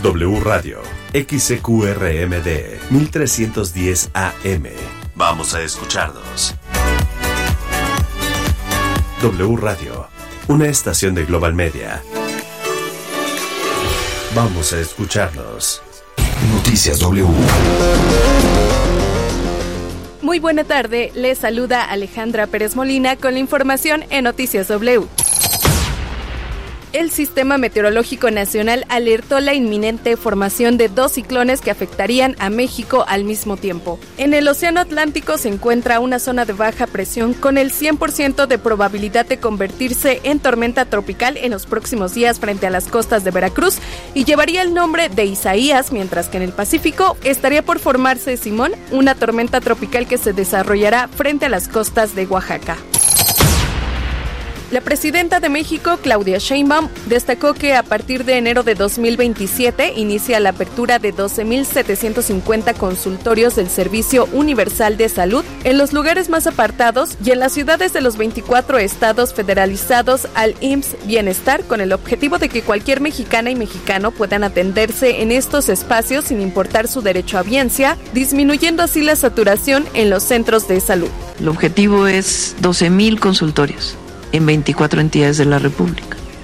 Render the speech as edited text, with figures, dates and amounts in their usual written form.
W Radio, XCQRMD, 1310 AM. Vamos a escucharnos. W Radio, una estación de Global Media. Vamos a escucharnos. Noticias W. Muy buena tarde, les saluda Alejandra Pérez Molina con la información en Noticias W. El Sistema Meteorológico Nacional alertó la inminente formación de 2 ciclones que afectarían a México al mismo tiempo. En el Océano Atlántico se encuentra una zona de baja presión con el 100% de probabilidad de convertirse en tormenta tropical en los próximos días frente a las costas de Veracruz y llevaría el nombre de Isaías, mientras que en el Pacífico estaría por formarse Simón, una tormenta tropical que se desarrollará frente a las costas de Oaxaca. La presidenta de México, Claudia Sheinbaum, destacó que a partir de enero de 2027 inicia la apertura de 12,750 consultorios del Servicio Universal de Salud en los lugares más apartados y en las ciudades de los 24 estados federalizados al IMSS Bienestar, con el objetivo de que cualquier mexicana y mexicano puedan atenderse en estos espacios sin importar su derecho a audiencia, disminuyendo así la saturación en los centros de salud. El objetivo es 12,000 consultorios en 24 entidades de la República.